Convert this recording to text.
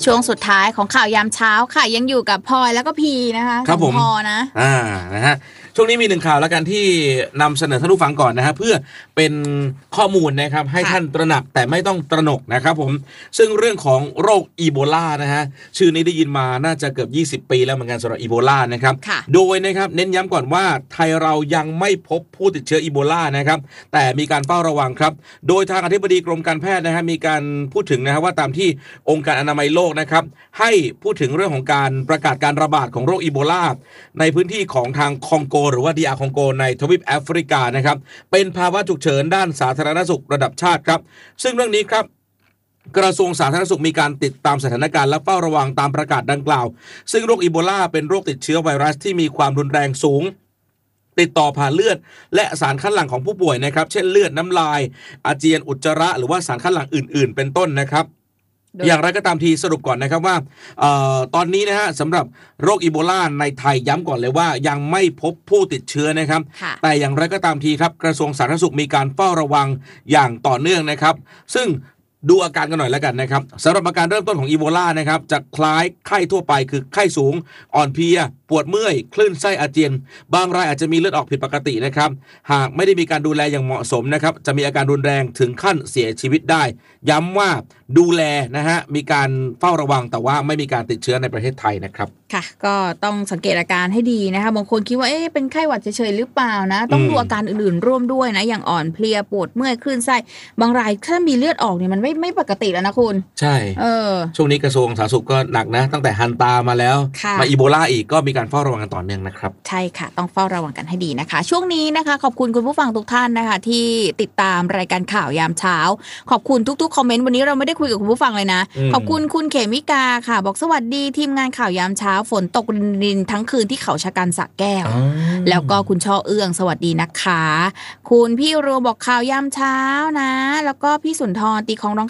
ช่วงสุดท้ายของข่าวยามเช้าค่ะยังอยู่กับพลอยแล้วก็พีนะคะครับผมพอนะนะฮะช่วงนี้มีหนึ่งข่าวแล้วกันที่นำเสนอท่านผู้ฟังก่อนนะฮะเพื่อเป็นข้อมูลนะครับให้ท่านตระหนักแต่ไม่ต้องตระหนกนะครับผมซึ่งเรื่องของโรคอีโบลานะฮะชื่อนี้ได้ยินมาน่าจะเกือบ20 ปีแล้วเหมือนกันสำหรับอีโบลานะครับโดยนะครับเน้นย้ำก่อนว่าไทยเรายังไม่พบผู้ติดเชื้ออีโบลานะครับแต่มีการเฝ้าระวังครับโดยทางอธิบดีกรมการแพทย์นะฮะมีการพูดถึงนะครับว่าตามที่องค์การอนามัยโลกนะครับให้พูดถึงเรื่องของการประกาศการระบาดของโรคอีโบลาในพื้นที่ของทางคองโกหรือว่าดีอาร์คองโกในทวีปแอฟริกานะครับเป็นภาวะฉุกเฉินด้านสาธารณสุขระดับชาติครับซึ่งเรื่องนี้ครับกระทรวงสาธารณสุขมีการติดตามสถานการณ์และเฝ้าระวังตามประกาศดังกล่าวซึ่งโรคอีโบลาเป็นโรคติดเชื้อไวรัสที่มีความรุนแรงสูงติดต่อผ่านเลือดและสารคัดหลั่งของผู้ป่วยนะครับเช่นเลือดน้ำลายอาเจียนอุจจาระหรือว่าสารคัดหลั่งอื่นๆเป็นต้นนะครับอย่างไรก็ตามทีสรุปก่อนนะครับว่าตอนนี้นะฮะสำหรับโรคอีโบลาในไทยย้ำก่อนเลยว่ายังไม่พบผู้ติดเชื้อนะครับแต่อย่างไรก็ตามทีครับกระทรวงสาธารณสุขมีการเฝ้าระวังอย่างต่อเนื่องนะครับซึ่งดูอาการกันหน่อยแล้วกันนะครับสำหรับอาการเริ่มต้นของอีโบลานะครับจะคล้ายไข้ทั่วไปคือไข้สูงอ่อนเพลียปวดเมื่อยคลื่นไส้อาเจียนบางรายอาจจะมีเลือดออกผิดปกตินะครับหากไม่ได้มีการดูแลอย่างเหมาะสมนะครับจะมีอาการรุนแรงถึงขั้นเสียชีวิตได้ย้ำว่าดูแลนะฮะมีการเฝ้าระวังแต่ว่าไม่มีการติดเชื้อในประเทศไทยนะครับค่ะก็ต้องสังเกตอาการให้ดีนะคะบางคนคิดว่าเป็นไข้หวัดเฉยๆหรือเปล่านะต้องดูอาการอื่นๆร่วมด้วยนะอย่างอ่อนเพลียปวดเมื่อยคลื่นไส้บางรายถ้ามีเลือดออกเนี่ยมันไม่ปกติแล้วนะคุณใช่ช่วงนี้กระทรวงสาธารณสุขก็หนักนะตั้งแต่ฮันตามาแล้วมาอีโบลาอีกก็มีการเฝ้าระวังกันต่อเนื่องนะครับใช่ค่ะต้องเฝ้าระวังกันให้ดีนะคะช่วงนี้นะคะขอบคุณคุณผู้ฟังทุกท่านนะคะที่ติดตามรายการข่าวยามเช้าขอบคุณทุกๆคอมเมนต์วันนี้เราไม่ได้คุยกับคุณผู้ฟังเลยนะขอบคุณคุณเขมิกาค่ะบอกสวัสดีทีมงานข่าวยามเช้าฝนตกรินทั้งคืนที่เขาชะกันสระแก้วแล้วก็คุณช่อเอื้องสวัสดีนะคะคุณพี่รัวบอกข่าวยามเช้านะแล้วก็พี่สุนทรตีของร้อง